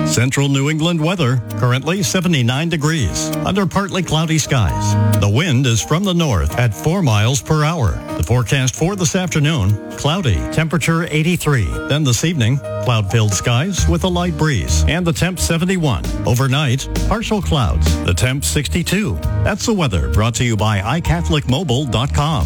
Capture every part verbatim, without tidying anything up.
Central New England weather, currently seventy-nine degrees, under partly cloudy skies. The wind is from the north at four miles per hour. The forecast for this afternoon, cloudy, temperature eighty-three. Then this evening, cloud-filled skies with a light breeze, and the temp seventy-one. Overnight, partial clouds, the temp sixty-two. That's the weather, brought to you by i catholic mobile dot com.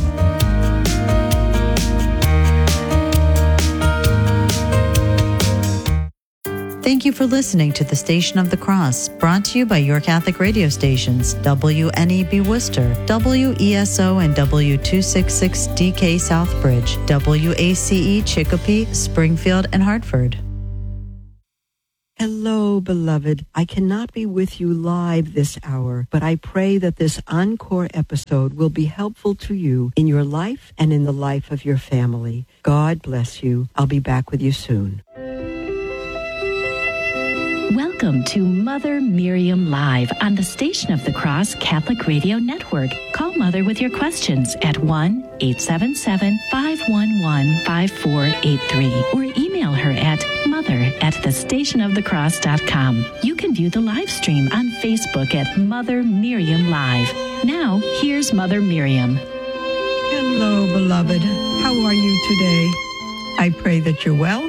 Thank you for listening to the Station of the Cross, brought to you by your Catholic radio stations, W N E B Worcester, W E S O and W two sixty-six D K Southbridge, W A C E Chicopee, Springfield, and Hartford. Hello, beloved. I cannot be with you live this hour, but I pray that this encore episode will be helpful to you in your life and in the life of your family. God bless you. I'll be back with you soon. Welcome to Mother Miriam Live on the Station of the Cross Catholic Radio Network. Call Mother with your questions at one eight seven seven, five one one, five four eight three or email her at mother at the station of the cross dot com. You can view the live stream on Facebook at Mother Miriam Live. Now, here's Mother Miriam. Hello, beloved. How are you today? I pray that you're well,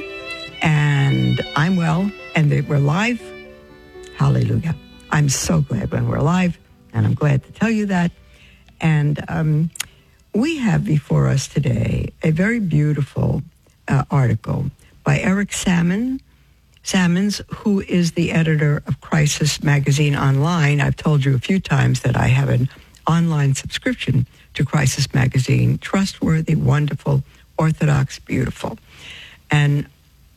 and I'm well, and that we're live. Hallelujah. I'm so glad when we're live, and I'm glad to tell you that. And um, we have before us today a very beautiful uh, article by Eric Salmon, Salmons, who is the editor of Crisis Magazine Online. I've told you a few times that I have an online subscription to Crisis Magazine. Trustworthy, wonderful, orthodox, beautiful. And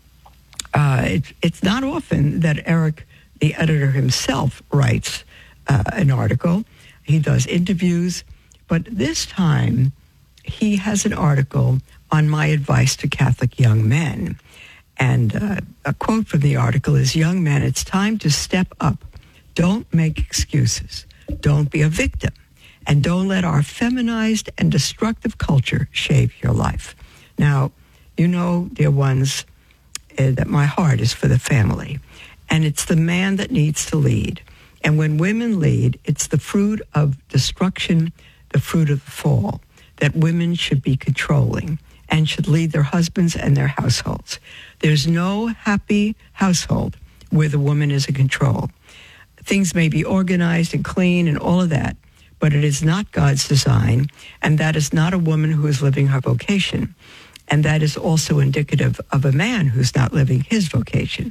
uh, it, it's not often that Eric, the editor himself, writes uh, an article. He does interviews, but this time he has an article on my advice to Catholic young men. And uh, a quote from the article is, "Young men, it's time to step up. Don't make excuses. Don't be a victim. And don't let our feminized and destructive culture shape your life." Now, you know, dear ones, uh, that my heart is for the family. And it's the man that needs to lead. And when women lead, it's the fruit of destruction, the fruit of the fall, that women should be controlling and should lead their husbands and their households. There's no happy household where the woman is in control. Things may be organized and clean and all of that, but it is not God's design, and that is not a woman who is living her vocation. And that is also indicative of a man who's not living his vocation.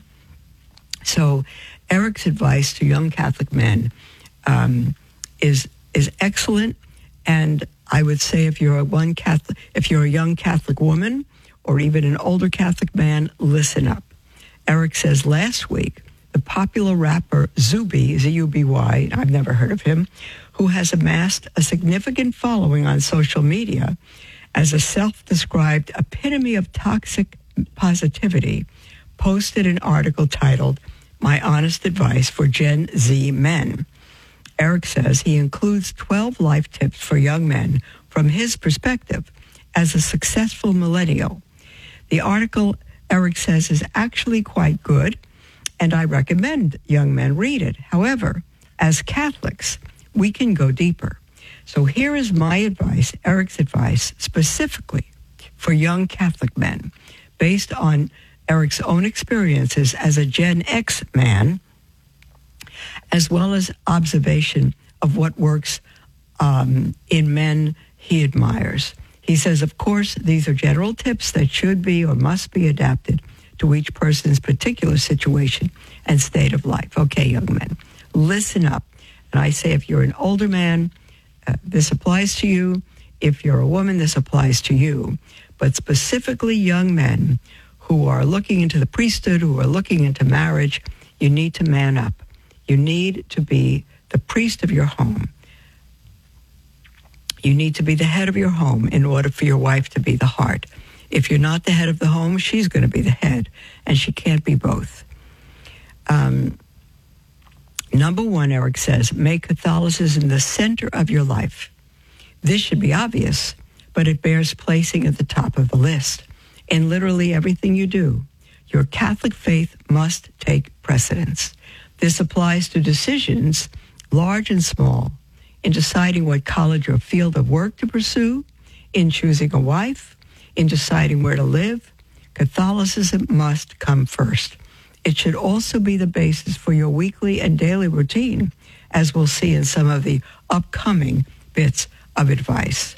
So Eric's advice to young Catholic men um, is is excellent, and I would say if you're a one Catholic, if you're a young Catholic woman or even an older Catholic man, listen up. Eric says last week, the popular rapper Zuby, Z U B Y, I've never heard of him, who has amassed a significant following on social media as a self-described epitome of toxic positivity, posted an article titled, "My Honest Advice for Gen Z Men." Eric says he includes twelve life tips for young men from his perspective as a successful millennial. The article, Eric says, is actually quite good, and I recommend young men read it. However, as Catholics, we can go deeper. So here is my advice, Eric's advice, specifically for young Catholic men, based on Eric's own experiences as a Gen X man, as well as observation of what works um, in men he admires. He says, of course, these are general tips that should be or must be adapted to each person's particular situation and state of life. Okay, young men, listen up. And I say, if you're an older man, uh, this applies to you. If you're a woman, this applies to you. But specifically young men who are looking into the priesthood, who are looking into marriage, you need to man up. You need to be the priest of your home. You need to be the head of your home in order for your wife to be the heart. If you're not the head of the home, she's going to be the head, and she can't be both. Um, number one, Eric says, make Catholicism the center of your life. This should be obvious, but it bears placing at the top of the list. In literally everything you do, Your Catholic faith must take precedence. This applies to decisions, large and small, in deciding what college or field of work to pursue, in choosing a wife, in deciding where to live. Catholicism must come first. It should also be the basis for your weekly and daily routine, as we'll see in some of the upcoming bits of advice.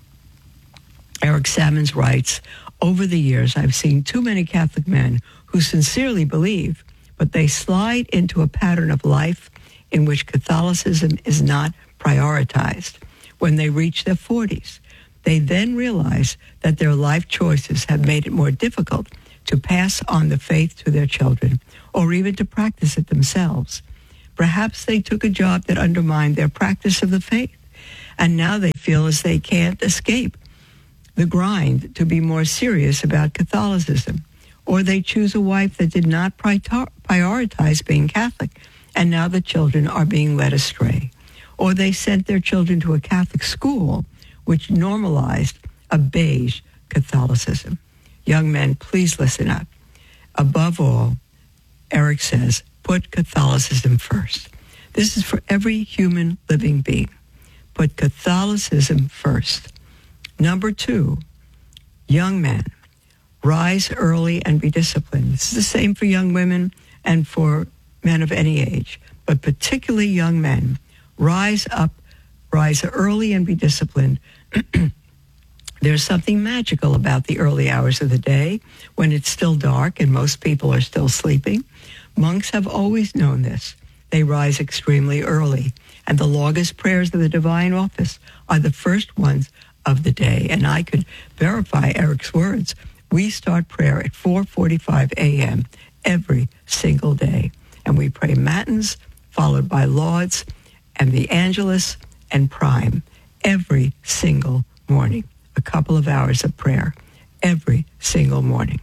Eric Sammons writes, over the years, I've seen too many Catholic men who sincerely believe, but they slide into a pattern of life in which Catholicism is not prioritized. When they reach their forties, they then realize that their life choices have made it more difficult to pass on the faith to their children or even to practice it themselves. Perhaps they took a job that undermined their practice of the faith, and now they feel as they can't escape the grind to be more serious about Catholicism. Or they choose a wife that did not prioritize being Catholic, and now the children are being led astray. Or they sent their children to a Catholic school which normalized a beige Catholicism. Young men, please listen up. Above all, Eric says, put Catholicism first. This is for every human living being. Put Catholicism first. Number two, young men, rise early and be disciplined. This is the same for young women and for men of any age, but particularly young men. Rise up, rise early and be disciplined. There's something magical about the early hours of the day when it's still dark and most people are still sleeping. Monks have always known this. They rise extremely early, and the longest prayers of the divine office are the first ones of the day. And I could verify Eric's words. We start prayer at four forty-five a.m. every single day. And we pray matins, followed by lauds, and the Angelus and Prime every single morning. A couple of hours of prayer every single morning.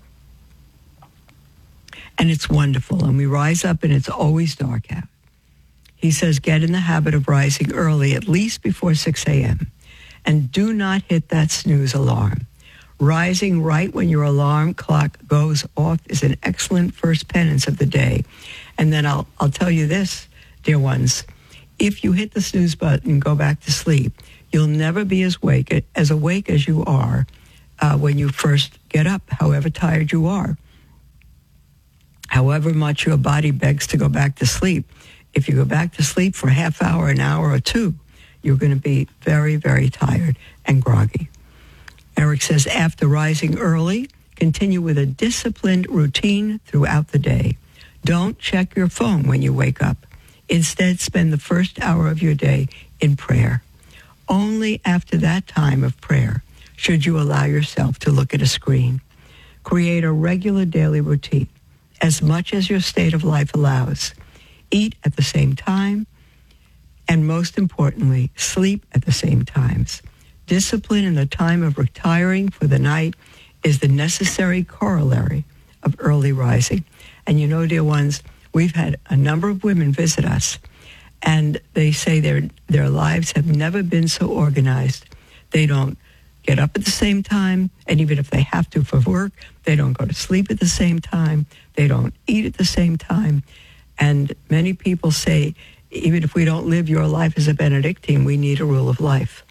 And it's wonderful. And we rise up and it's always dark out. He says, get in the habit of rising early, at least before six a.m. And do not hit that snooze alarm. Rising right when your alarm clock goes off is an excellent first penance of the day. And then I'll I'll tell you this, dear ones. If you hit the snooze button and go back to sleep, you'll never be as awake as, awake as you are uh, when you first get up, however tired you are. However much your body begs to go back to sleep. If you go back to sleep for a half hour, an hour, or two, you're going to be very, very tired and groggy. Eric says, after rising early, continue with a disciplined routine throughout the day. Don't check your phone when you wake up. Instead, spend the first hour of your day in prayer. Only after that time of prayer should you allow yourself to look at a screen. Create a regular daily routine, as much as your state of life allows. Eat at the same time, and most importantly, sleep at the same times. Discipline in the time of retiring for the night is the necessary corollary of early rising. And you know, dear ones, we've had a number of women visit us, and they say their their lives have never been so organized. They don't get up at the same time, and even if they have to for work, they don't go to sleep at the same time. They don't eat at the same time. And many people say, even if we don't live your life as a Benedictine, we need a rule of life.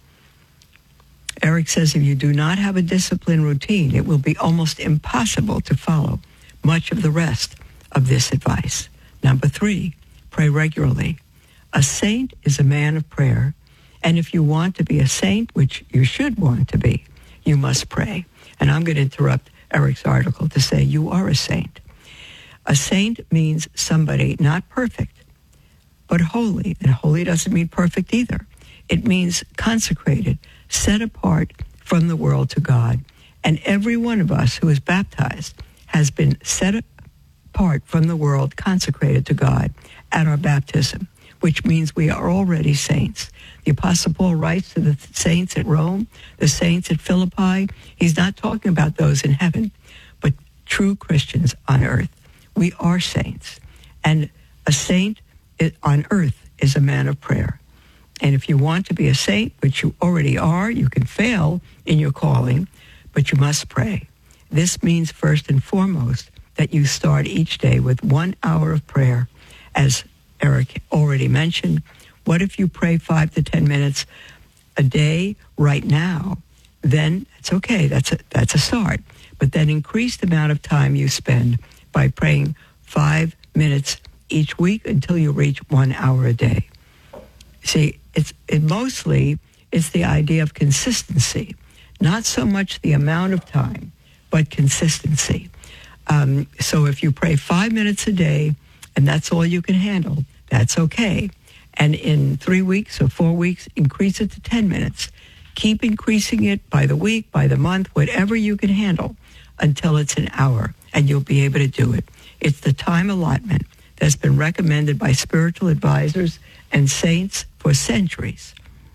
Eric says if you do not have a disciplined routine, it will be almost impossible to follow much of the rest of this advice. Number three, pray regularly. A saint is a man of prayer, and if you want to be a saint, which you should want to be, you must pray. And I'm going to interrupt Eric's article to say you are a saint. A saint means somebody not perfect, but holy. And holy doesn't mean perfect either. It means consecrated, set apart from the world to God. And every one of us who is baptized has been set apart from the world, consecrated to God at our baptism, which means we are already saints. The Apostle Paul writes to the saints at Rome, the saints at Philippi. He's not talking about those in heaven, but true Christians on earth. We are saints. And a saint on earth is a man of prayer. And if you want to be a saint, which you already are, you can fail in your calling, but you must pray. This means first and foremost that you start each day with one hour of prayer. As Eric already mentioned, what if you pray five to ten minutes a day right now? Then it's okay. That's a, that's a start. But then increase the amount of time you spend by praying five minutes each week until you reach one hour a day. See, it's it mostly it's the idea of consistency, not so much the amount of time, but consistency. Um, so if you pray five minutes a day and that's all you can handle, that's okay. And in three weeks or four weeks, increase it to ten minutes. Keep increasing it by the week, by the month, whatever you can handle until it's an hour, and you'll be able to do it. It's the time allotment that's been recommended by spiritual advisors and saints for centuries.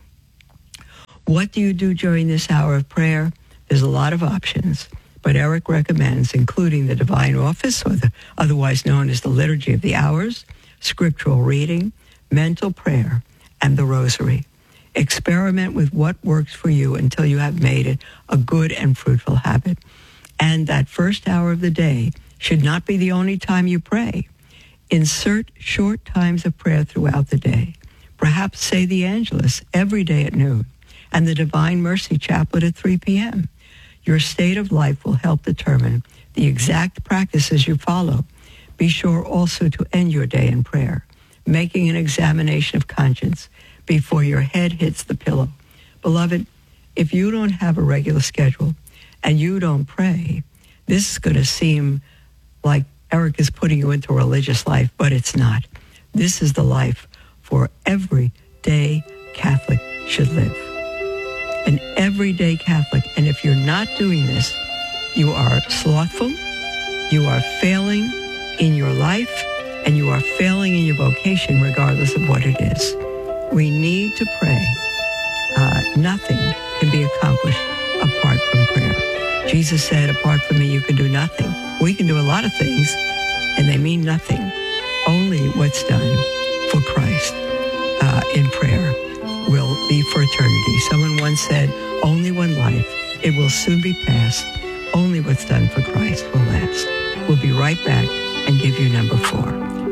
What do you do during this hour of prayer? There's a lot of options, but Eric recommends including the Divine Office, or the otherwise known as the Liturgy of the Hours, scriptural reading, mental prayer, and the Rosary. Experiment with what works for you until you have made it a good and fruitful habit. And that first hour of the day should not be the only time you pray. Insert short times of prayer throughout the day. Perhaps say the Angelus every day at noon and the Divine Mercy Chaplet at three p.m. Your state of life will help determine the exact practices you follow. Be sure also to end your day in prayer, making an examination of conscience before your head hits the pillow. Beloved, if you don't have a regular schedule and you don't pray, this is going to seem like Eric is putting you into a religious life, but it's not. This is the life for everyday Catholic should live. An everyday Catholic. And if you're not doing this, you are slothful, you are failing in your life, and you are failing in your vocation regardless of what it is. We need to pray. Uh, nothing can be accomplished apart from prayer. Jesus said, apart from me, you can do nothing. We can do a lot of things, and they mean nothing. Only what's done for Christ uh, in prayer will be for eternity. Someone once said, only one life. It will soon be past. Only what's done for Christ will last. We'll be right back and give you number four.